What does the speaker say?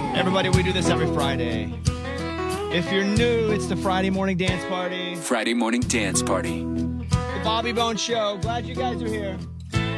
Everybody, we do this every Friday. If you're new, it's the Friday Morning Dance Party. Friday Morning Dance Party. The Bobby Bones Show. Glad you guys are here.